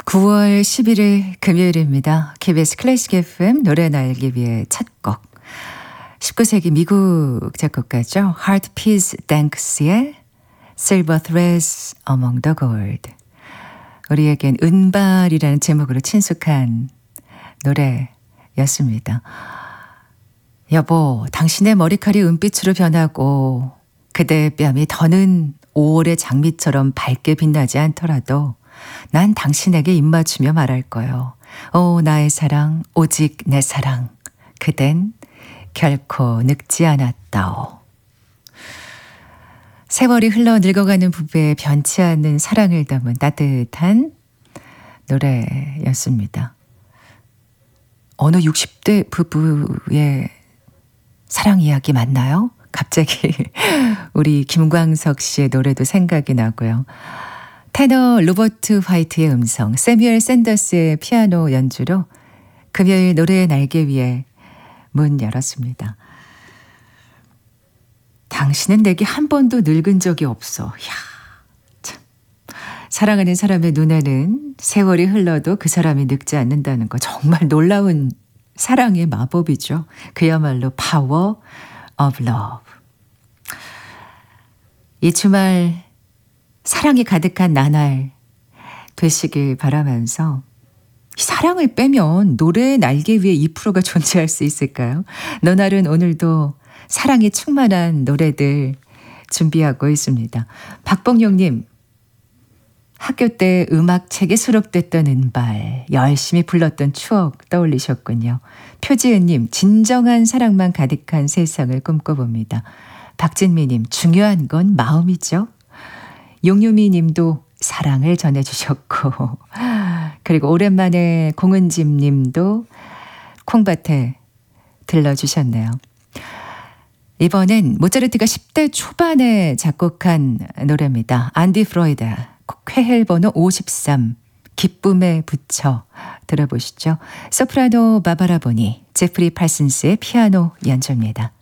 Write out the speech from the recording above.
9월 11일 금요일입니다. KBS 클래식 FM 노래 날기 위해 첫 곡. 19세기 미국 작곡가죠. Hart Peace Danks의 Silver Threads Among the Gold. 우리에겐 은발이라는 제목으로 친숙한 노래였습니다. 여보, 당신의 머리칼이 은빛으로 변하고 그대의 뺨이 더는 5월의 장미처럼 밝게 빛나지 않더라도 난 당신에게 입맞추며 말할 거요. 오, 나의 사랑, 오직 내 사랑. 그댄 결코 늙지 않았다오. 세월이 흘러 늙어가는 부부의 변치 않는 사랑을 담은 따뜻한 노래였습니다. 어느 60대 부부의 사랑 이야기 맞나요? 갑자기 우리 김광석 씨의 노래도 생각이 나고요. 테너 로버트 화이트의 음성, 세뮤얼 샌더스의 피아노 연주로 금요일 노래의 날개 위에 문 열었습니다. 당신은 내게 한 번도 늙은 적이 없어. 이야, 참. 사랑하는 사람의 눈에는 세월이 흘러도 그 사람이 늙지 않는다는 거 정말 놀라운 사랑의 마법이죠. 그야말로 파워 오브 러브. 이 주말 사랑이 가득한 나날 되시길 바라면서 이 사랑을 빼면 노래의 날개 위에 2%가 존재할 수 있을까요? 너날은 오늘도 사랑이 충만한 노래들 준비하고 있습니다. 박봉용님, 학교 때 음악책에 수록됐던 은발, 열심히 불렀던 추억 떠올리셨군요. 표지은님, 진정한 사랑만 가득한 세상을 꿈꿔봅니다. 박진미님, 중요한 건 마음이죠. 용유미 님도 사랑을 전해주셨고, 그리고 오랜만에 공은집 님도 콩밭에 들러주셨네요. 이번엔 모차르트가 10대 초반에 작곡한 노래입니다. 안디 프로이드, 쾌헬 번호 53, 기쁨에 붙여 들어보시죠. 소프라노 바바라 보니, 제프리 팔슨스의 피아노 연주입니다.